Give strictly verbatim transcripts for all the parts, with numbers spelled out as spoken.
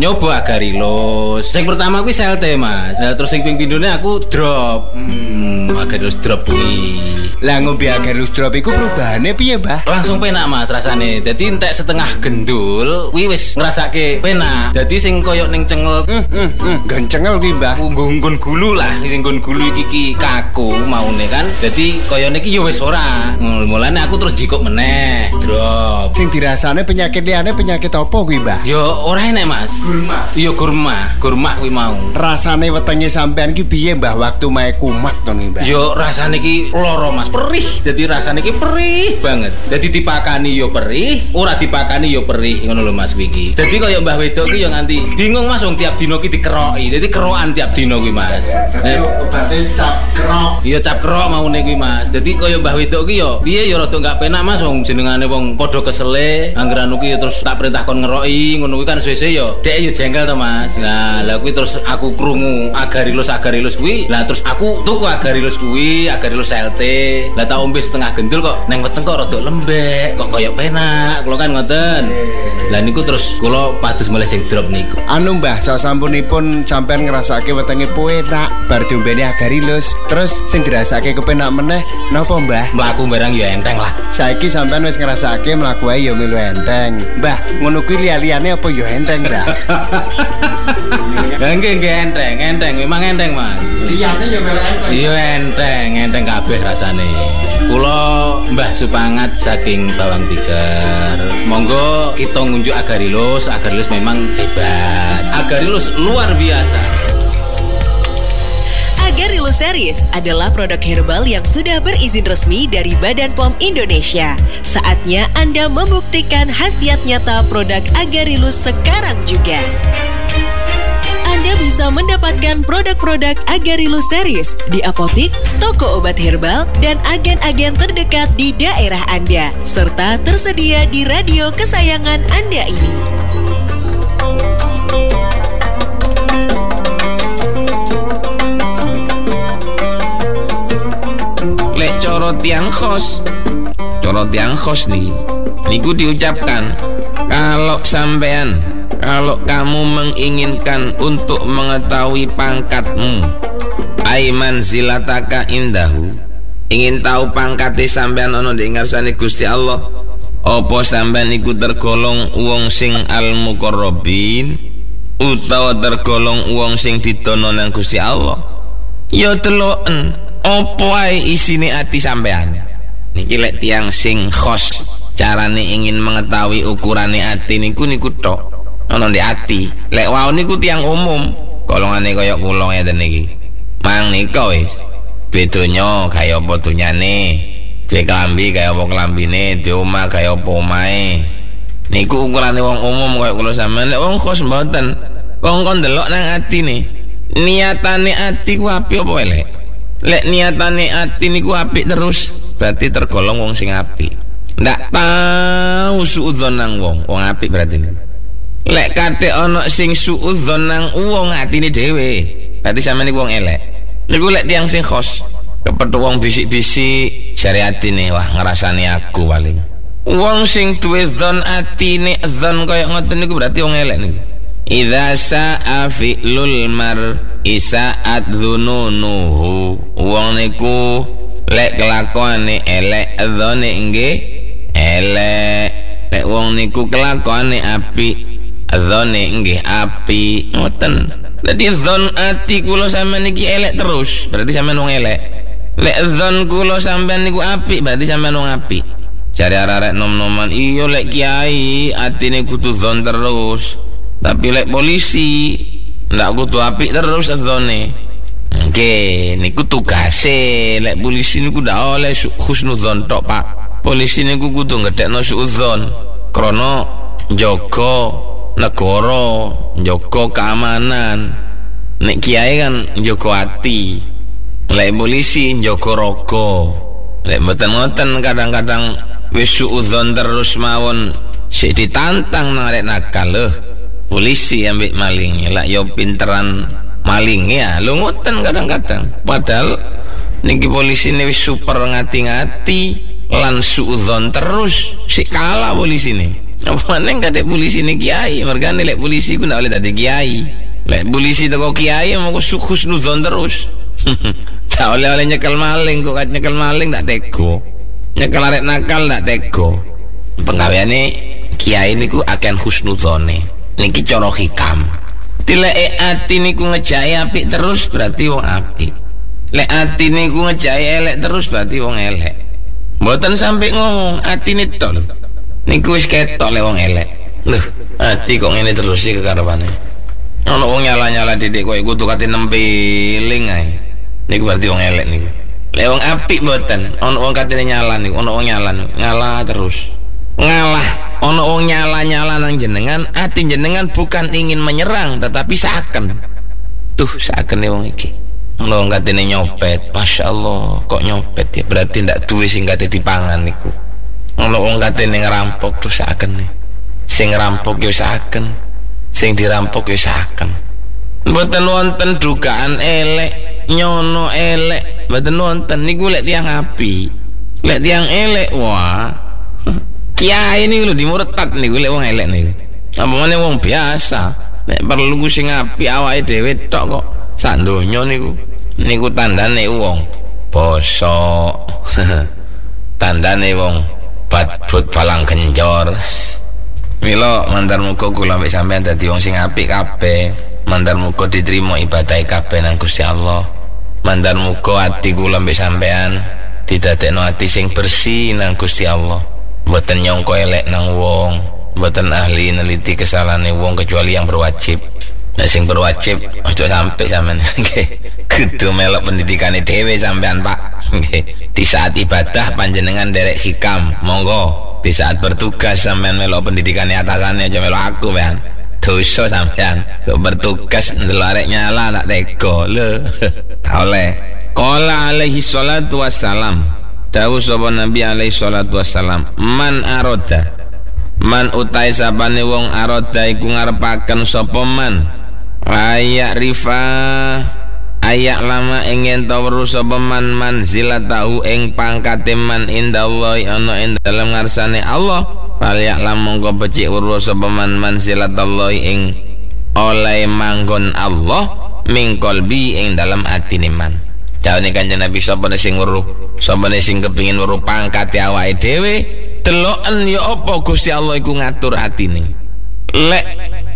nyoba Agarilus. Sing pertama kuwi selte Mas. Nah, terus sing ping pindhone aku drop. Hmm, Agarilus drop kuwi. Lah ngombe Agarilus drop iku perubahane piye, Mbah? Langsung penak Mas rasane. Dadi entek setengah gendul kuwi wis ngrasake penak. Dadi sing koyo ning cengel Hmm, hmm, hmm. Gancengel kuwi, Mbah. nggon gulu lah, nggon gulu iki iki kaku maune kan. Dadi koyo niki ya wis ora. Mulane aku terus jikuk meneh, drop. Sing dirasane penyakit liyane penyakit apa kuwi, Mbah? Yo ora enek Mas. Gurma. Iya gurma, gurma kuwi mau. Rasane wetenge sampean ki piye, Mbah, waktu mae kumat to niki, Mbah? Yo rasane iki loro Mas, perih. Jadi rasane iki perih banget. Jadi dipakani yo perih, ora dipakani yo perih ngono lho Mas iki. Dadi koyo Mbah wedok ki yo nganti bingung Mas wong tiap dino ki dikeroki. Dadi kerokan tiap dino kuwi Mas. Eh, obate cap kerok. Iya cap kerok maune kuwi Mas. Dadi koyo Mbah wedok ki yo piye yo rada gak penak Mas wong jenengane wong padha kesele, anggeran ki terus tak perintah kon ngeroki ngono kuwi kan suwe-suwe yo dek yo jengkel to Mas. Nah, lah kuwi terus aku krungu Agarilus Agarilus kuwi. Lah terus aku tuku Agarilus kuwi, Agarilus L T. Lah tak ombe setengah gendul kok neng weteng kok rada lembek, kok koyo penak. Kula kan ngoten. Lah niku terus kula padus mulai sing drop niku. Anu Mbah, sasampunipun sampean ngrasake wetenge penak bar diombeni Agarilus, terus sing dirasake kepenak meneh napa, Mbah? Mlaku barang ya enteng lah. Saiki sampean wis ngrasake mlaku ae ya melu enteng. Mbah, ngono kuwi liya-liyane apa ya enteng, Mbah? Lah nggih nggih enteng, enteng memang enteng Mas. Liyane ya melu enteng. Iya enteng, enteng kabeh rasane. Kula Mbah Supangat saking Bawang Tiger. Monggo kita ngunjuk Agarilus, Agarilus memang hebat. Agarilus luar biasa. Agarilus Series adalah produk herbal yang sudah berizin resmi dari Badan P O M Indonesia. Saatnya Anda membuktikan khasiat nyata produk Agarilus sekarang juga. Anda bisa mendapatkan produk-produk Agarilus Series di apotik, toko obat herbal, dan agen-agen terdekat di daerah Anda, serta tersedia di radio kesayangan Anda ini. Lek coro tiang khos, coro tiang khos nih, niku diucapkan kalau sampean, kalau kamu menginginkan untuk mengetahui pangkatmu, aiman zilataka indahu, ingin tahu pangkate sampean ono di ngarsane Gusti Allah, opo sampean iku tergolong wong sing al muqarrabin utawa tergolong wong sing didono nang Gusti Allah, ya deloken opo ae isine ati sampean. Niki lek tiang sing khos, carane ingin mengetahui ukurane ati niku niku tok ono di ati. Lek wau niku tiang umum, golongane kaya kula ngeten iki. Mang nika wis bedonya kaya apa dunyane, duwe klambi kaya apa klambine, duwe omah kaya apa omahe. Niku ukurane wong umum kaya kula sampean. Lek wong khos mboten. Wong kon delok nang atine. Niatane ati ku apik apa elek? Lek niatane ati niku apik terus, berarti tergolong wong sing apik. Ndak tau suudzon nang wong, wong apik berarti. Lek kate ana sing suudzon nang wong atine dhewe, berarti sampeyan niku wong elek. Niku lek tiyang sing khos, kepethuk wong bisik-bisik jare atine, wah ngrasani aku paling. Wong sing duwe dzon atine dzon kaya ngoten niku berarti wong elek niku. Idza sa'a fi'lul mar isaat dzununuhu. Wong niku lek kelakuane elek dzone nggih elek. Lek wong niku kelakuane apik dzone nggih apik. Ngoten. Dadi dzon ati kula sampean iki elek terus, berarti sampean wong elek. Lek dzon kula sampean niku apik, berarti sampean wong apik. Jare arek nom-noman, iya lek kiai atine kudu dzon terus. Tapi lek polisi ndak kudu apik terus dzone. Nggih, niku tugase. Lek polisi niku ndak oleh husnudzon tok, Pak. Polisi niku kudu ngedekno suudzon krana njaga negara, njaga keamanan. Nek kiai kan njaga ati. Lek polisi njaga raga. Lek mboten ngoten kadang-kadang wis suudzon terus mawon sik ditantang nang arek nakal lho. Polisi ambek maling, lah yo pinteran maling ya, lu ngoten kadang-kadang. Padahal niki polisi ini super ngati-ngati lan suudzon terus, si kalah polisi ini. Apa neng kadek polisi ni kiai, mergane lek polisi ku ndak boleh dadi kiai. Lek polisi teko kiai mau husnuzon terus. Tak oleh-oleh nyekel maling kok nyekel maling tak tego. Nyekel arek nakal tak tego. Penggaweane kiai niku akan husnuzone. Niki cara hikam. Tileke ati niku ngejake apik terus berarti wong apik. Lek ati niku ngejake elek terus berarti wong elek. Mboten sampe ngomong atine tol. Niku wis ketok le wong elek. Loh, ati kok ngene terus sih kekarepane. Ono wong nyala-nyala didik koyo kudu kate nempiling ae. Niku berarti wong elek niku. Lek wong apik mboten, ono wong katene nyala niku, ono wong nyala, nyala terus. Ngalah, ono wong nyala-nyala nang jenengan, ati jenengan bukan ingin menyerang tetapi saken. Tuh, sakene wong iki. Ono wong katene nyopet, masyaallah, kok nyopet ya berarti ndak duwe sing kate dipangan niku. Ono wong katene ngerampok terus sakene. Sing ngerampok yo saken. Sing dirampok yo saken. Mboten wonten dugaan elek, nyono elek, mboten wonten niku lek tiyang api. Lek tiyang elek wah. Kiai niku lho dimuretat niku lek wong elek niku. Apa meneh wong biasa. Nek perlu ku sing api awake dhewe tok kok sak donya niku. Niku tandane wong bosok. Tandane wong badbut balang kenjor. Mila mandar muga kula mbek sampean dadi wong sing apik kabeh. Mandar muga diterima ibadah kabeh nang Gusti Allah. Mandar muga ati kula mbek sampean didadekno ati sing bersih nang Gusti Allah. Mboten nyangka elek nang wong, mboten ahli neliti kesalahane wong kecuali yang berwajib. Nek sing berwajib aja sampe sampean nggih. Kudu melok pendidikane dhewe sampean Pak. Nggih. Di saat ibadah panjenengan derek hikam, monggo. Di saat bertugas sampean melok pendidikane atasane aja melok aku kan. Dosa sampean. Kok bertugas ndelok arek nyala tak tega. Lho. Oleh. Qala alaihi salatu wassalam. Dawuh sapa Nabi alaihi salatu wassalam, man aroda. Man utai sapane wong aroda iku ngarepaken sapa man. Ayak rifa ayak lama ingin taweru sapa man manzilatahu ing pangkate man indallahi ana ing dalem ngarsane Allah. Ayak lam mongko becik weruh sapa man manzilatallahi ing oleh manggon Allah min qalbi ing dalam atine man. Jane Kanjeng Nabi sapa sing weruh, sapa sing kepengin weruh pangkate awake dhewe, deloken ya apa Gusti Allah iku ngatur atine. Lek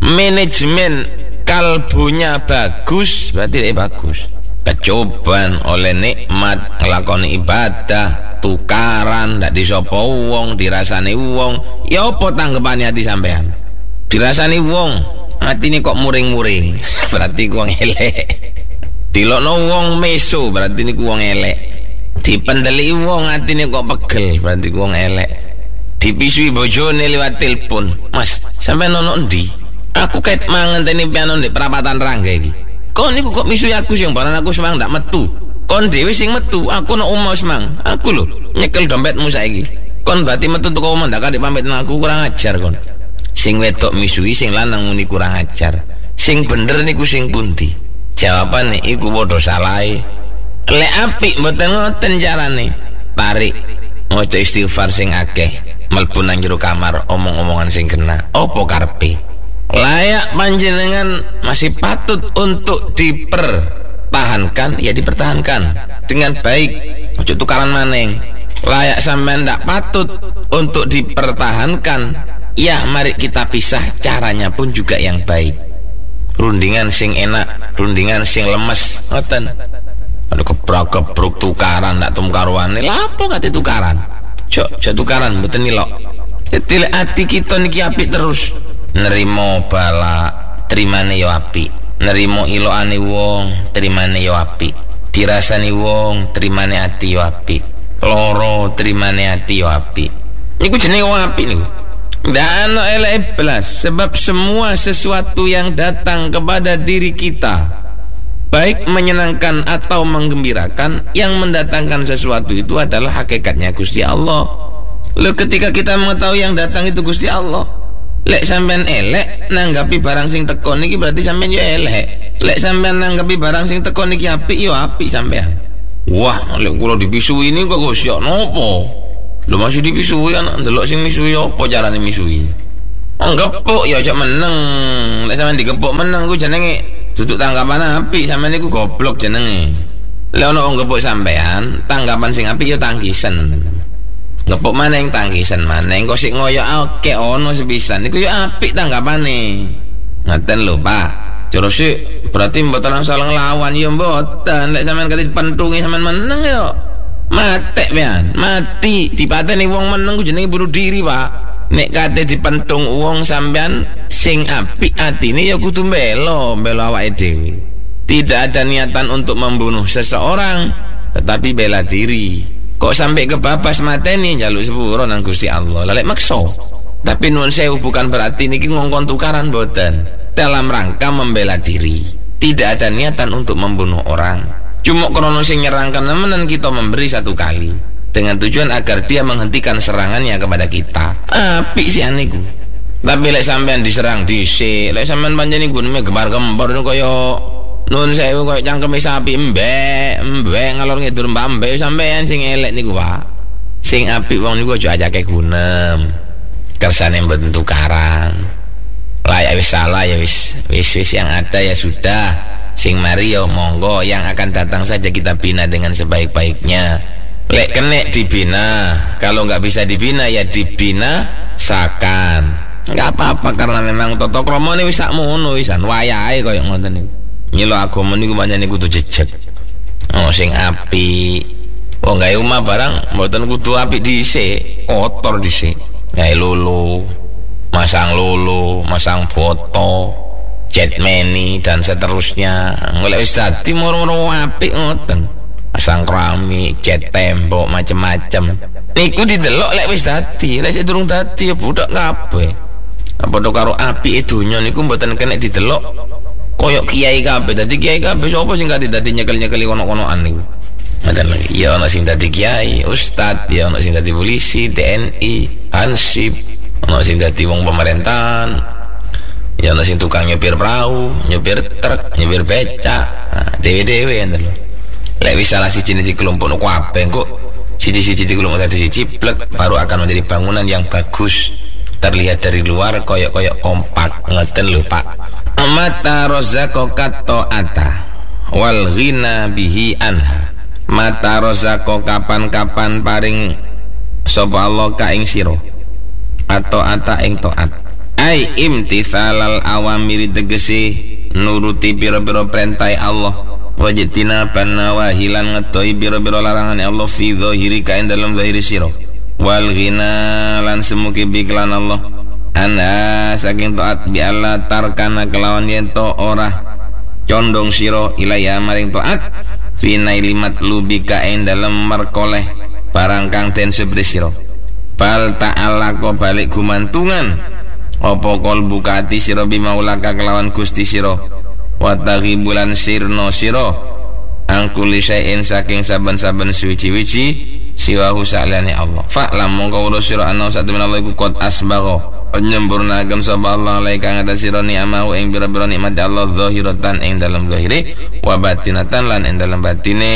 manajemen kalbunya bagus, berarti dia bagus. Kecoban oleh nikmat ngelakoni ibadah, tukaran ndak disapa wong, dirasani wong, ya apa tanggepane hati sampean? Dirasani wong, atine kok muring-muring, berarti wong elek. Dilokno wong meso, berarti niku wong elek. Dipendeli wong atine kok pegel, berarti wong elek. Dipisui bojone lewat telepon, Mas, sampean ono endi? Aku kait mangan teni piano di perapatan Rangga iki. Kon niku kok misui aku sing barang aku semang ndak metu. Kon dhewe sing metu, aku nek omah semang. Aku lho nyekel dompetmu saiki. Kon berarti metu teko omah ndak kadek pamit nang aku, kurang ajar kon. Sing wedok misui sing lanang muni kurang ajar. Sing bener niku sing pundi? Jawabane iku padha salahe. Lek apik mboten ngoten carane. Tarik maca istighfar sing akeh, mlebu nang jero kamar omong-omongan sing kena. Apa karepe? Layak panjenengan masih patut untuk dipertahankan, ya dipertahankan dengan baik, ojo tukaran maneng. Layak sampean ndak patut untuk dipertahankan, ya mari kita pisah, caranya pun juga yang baik. Rundingan sing enak, rundingan sing lemes, ngoten. Ada kebrok-kebrok tukaran ndak tum karuane, lapo kate tukaran? Cok, cok tukaran mboten nilok. Dadi ati kita niki apik terus. Nerimo bala terimane yo api, nerimo ilokane wong terimane yo api, dirasani wong terimane ati yo api, loro terimane ati yo api. Niku jenenge wong api niku. Ndak ana elek blas, sebab semua sesuatu yang datang kepada diri kita, baik menyenangkan atau menggembirakan, yang mendatangkan sesuatu itu adalah hakikatnya Gusti Allah. Lalu ketika kita mengetahui yang datang itu Gusti Allah, lek sampean elek nanggapi barang sing teko niki berarti sampean yo elek. Lek sampean nanggapi barang sing teko niki apik yo apik sampean. Wah, lek kula dipisui niku kok siok nopo? Lho masih dipisui kan ndelok sing misui apa carane misui? Oh, gepuk ya aja meneng. Lek sampean digepuk meneng ku jenenge duduk tanggapan apik, sampean niku goblok jenenge. Lek ono wong gepuk sampean, tanggapan sing apik ya tangkisen. Gepuk maneng tangkisen maneng, kok sik ngoyo akeh ono sepisan niku ya apik tanggapane. Ngaten lho, Pak. Jero sik berarti mboten salah nglawan ya mboten. Lek sampean kate pentungi sampean meneng ya mati pian, mati. Dipateni wong meneng ku jenenge bunuh diri, Pak. Nek kate dipentung wong sampean sing apik atine ya kudu mbelo, mbelo awake dhewe. Tidak ada niatan untuk membunuh seseorang, tetapi bela diri. Kok sampai kebabas mateni njaluk sepuro nang Gusti Allah. Lek makso. Tapi nuwun sewu bukan berarti niki ngongkon tukaran boten. Dalam rangka membela diri. Tidak ada niatan untuk membunuh orang. Cuma krono sing nyerangkan nemenan kita memberi satu kali. Dengan tujuan agar dia menghentikan serangannya kepada kita. Apik sih aniku. Tapi lek sampean diserang dhisik, lek sampean pancen guneme gembar-gembor kaya nun sewu kaya cangkeme sapi mbek, mbek ngalor ngidur mbek sampean sing elek niku, Pak. Sing apik wong niku aja ajake gunem. Kersane mboten tukaran. Lah ya wis salah ya wis, wis wis yang ada ya sudah. Sing mari yo monggo, yang akan datang saja kita bina dengan sebaik-baiknya. Lek kenek dibina, kalau nggak bisa dibina ya dibina sakan. Nggak apa-apa karena memang toto kromo ini wis sakmono wisan wayahe koyo ngoten niku. Nyilo agama niku pancen kudu jejeg. Oh sing apik. Wong gawe omah barang mboten kudu apik dhisik, kotor dhisik. Gawe lulu, masang lulu, masang foto, jet meni dan seterusnya. Golek wis dadi moro-moro apik ngoten. Pasang keramik, cat tembok, macem-macem. Niku didelok lek wis dadi, lek sik durung dadi ya budak kabeh. Padha karo apike donya niku mboten kena didelok koyok kiai kabeh. Dadi kiai kabeh sapa sing gak dadi nyekel-nyekeli kono-konoan niku. Ngoten lho. Ya ana sing dadi kiai, ustad, ya ana sing dadi polisi, T N I, Hansip, ana sing dadi wong pemerintahan. Ya ana sing tukang nyopir perahu, nyopir truk, nyopir becak. Nah, dewe-dewe enten lho. Lek wis salah siji di kelompok no kabeh kok siji-siji di kelompok dadi siji plek baru akan menjadi bangunan yang bagus terlihat dari luar koyok-koyok kompak. Ngoten lho, Pak. Mata rozako kato ata wal ghina bihi anha. Mata rozako kapan-kapan paring sapa Allah ka ing sira atau ata ing taat. Ai imtithalal awamiri tegese nuruti pira-pira perintah Allah. Wajitina panna wahilan ngetoi biro-biro larangan Allah fi dhahiri kain dalam dhahiri siro wal ghina lan semuki biklan Allah ana saking taat bi Allah tarkana kelawan yento ora condong siro ilaya maring taat fi nailimat lubi kain dalam merkoleh barang kang den subri siro bal ta'ala ko balik gumantungan opo kol bukati siro bimaulaka kelawan gusti siro watagi bulan sirno siro angkuli syai'in saking saben-saben suci-wici siwahu sa'lani Allah fa'lam mongko urus siro anau satu minallah iku kot asbago penyempurna agam sapa Allah alaika ngata siro ni'amahu ing bira-bira nikmat Allah zahiratan ing dalam zahiri wa batinatan lan ing dalam batine.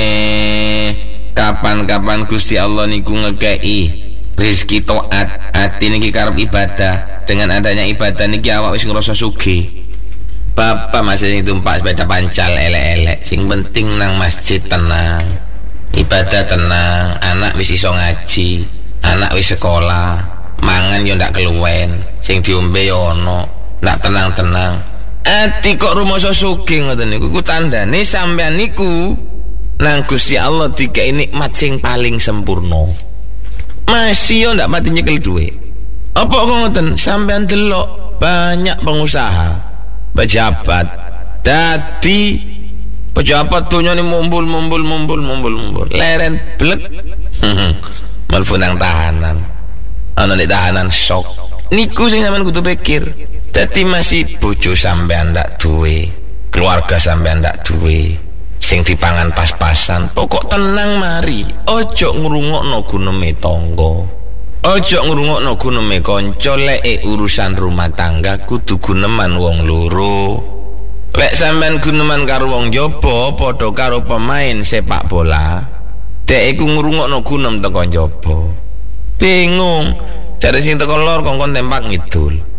Kapan-kapan Gusti Allah niku ngekei rizki taat ati niki karep ibadah. Dengan adanya ibadah niki awak wis ngrasa sugih. Bapak masih sing tumpak sepeda pancal elek-elek, sing penting nang masjid tenang, ibadah tenang, anak wis iso ngaji, anak wis sekolah, mangan yo ndak keluwen, sing diombe yo ono, ndak tenang-tenang. Ati kok rumoso sugih ngoten niku, ku tandane sampean niku nang Gusti Allah dikei nikmat sing paling sempurna. Masih yo ndak mati nyekel duit. Apa kok ngoten? Sampean delok banyak pengusaha pejabat dadi pejabat dunia ini mumbul mumbul mumbul mumbul mumbul leren blek malfu nang tahanan ana nek tahanan shock niku sing sampean kudu pikir. Dadi masih bojo sampean ndak duwe, keluarga sampean ndak duwe, sing dipangan pas-pasan, pokok tenang mari, ojo ngrungokno guneme tangga. Ojo ngrungokno guneme kanca lek urusan rumah tangga kudu guneman wong loro. Lek sampean guneman karo wong njaba padha karo pemain sepak bola, dek iku ngrungokno gunem teko njaba. Bingung, jare sing teko lor kongkon tempak ngidul.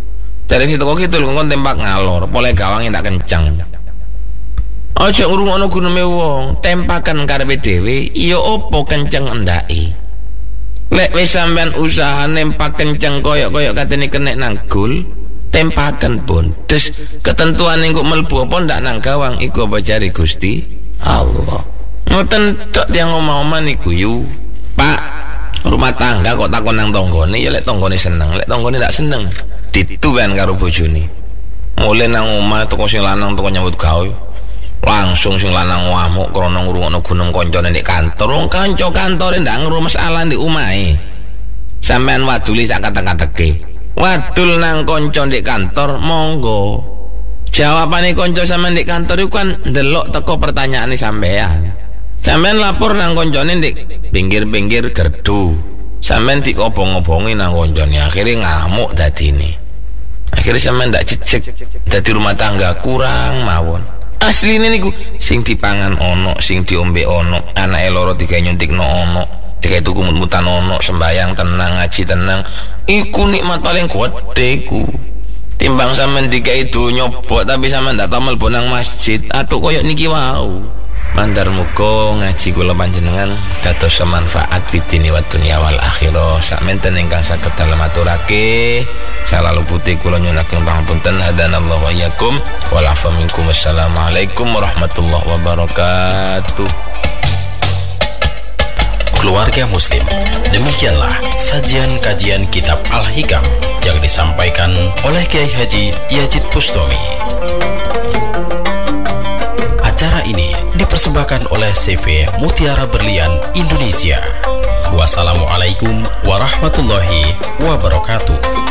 Dari situ kok kidul kon tembak ngalor, pole gawange ndak kenceng. Aja ngrungokno guneme wong, tempakan karepe dhewe, ya opo kenceng endake. Lek wis sampean usaha nempak kenceng koyok-koyok katene kenek nang gol, tempakan pun. Terus ketentuan engko mlebu apa ndak nang gawang iku apa jari Gusti Allah. Ngoten tok tiyang omah-omah niku yu. Pak, rumah tangga kok takon nang tanggane ya lek tanggane seneng, lek tanggane ndak seneng dituwen karo bojone. Mulai nang omah teko sing lanang teko nyambut gawe. Langsung sing lanang ngamuk krana ngrungokno gunung kancane nek kantor. Wong kanca kantore ndak ngru masalah ndek omahe. Sampeyan waduli sak kata-katake. Wadul nang kanca ndek kantor, monggo. Jawabane kanca sampeyan ndek kantor iku kan ndelok teko pertanyaane sampeyan. Sampeyan lapor nang kancane ndek pinggir-pinggir gerdu. Sampeyan dikobong-obongi nang kancane, akhire ngamuk dadine. Akhire sampeyan ndak jejeg dadi rumah tangga kurang mawon. Asline niku sing dipangan ono, sing diombe ono, anake loro digawe nyuntikno ono, digawe tuku mut-mutan ono, sembayang tenang, ngaji tenang. Iku nikmat paling gedhe iku. Timbang sampean digawe donya bok tapi sampean ndak tau mlebu nang masjid, atuk koyo niki wau. Mandar muga ngaji kula panjenengan dados semanfaat fitini wa dunya wal akhirah. Sakmenten ingkang saged dalem aturake salah putih kula nyunaken pangapunten. Hadanallahu wa iyyakum wal afa minkum. Assalamualaikum warahmatullahi wabarakatuh. Keluarga Muslim, demikianlah sajian kajian kitab Al-Hikam yang disampaikan oleh Kiai Haji Yazid Bustami. Acara ini dipersembahkan oleh C V Mutiara Berlian Indonesia. Wassalamualaikum warahmatullahi wabarakatuh.